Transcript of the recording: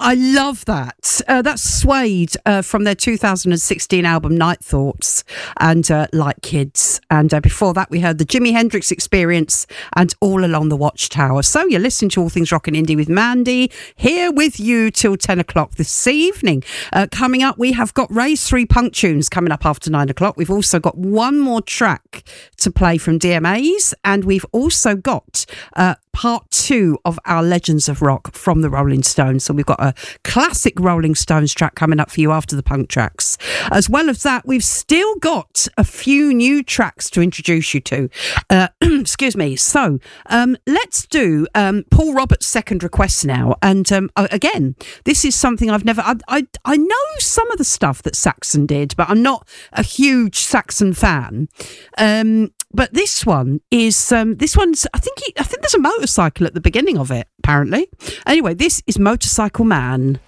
I love that. That's Suede from their 2016 album Night Thoughts and Like Kids. And before that, we heard the Jimi Hendrix Experience and All Along the Watchtower. So you're listening to All Things Rock and Indie with Mandy, here with you till 10 o'clock this evening. Coming up, we have got Ray's 3 punk tunes coming up after 9 o'clock. We've also got one more track to play from DMAs, and we've also got part 2 of our Legends of Rock from the Rolling Stones. So we've got a classic Rolling Stones track coming up for you after the punk tracks. As well as that, we've still got a few new tracks to introduce you to. Excuse me. So let's do Paul Roberts' second request now. And again, this is something I've never... I know some of the stuff that Saxon did, but I'm not a huge Saxon fan. But this one is this one's I think there's a motorcycle at the beginning of it, apparently. Anyway, this is Motorcycle Man.